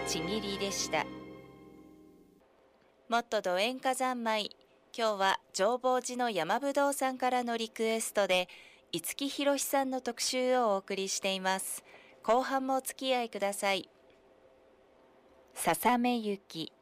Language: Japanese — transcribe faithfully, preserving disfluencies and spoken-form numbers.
ちぎりでした。もっとど演歌三昧。今日は浄法寺の山ぶどうさんからのリクエストで五木ひろしさんの特集をお送りしています。後半もお付き合いください。ささめゆき。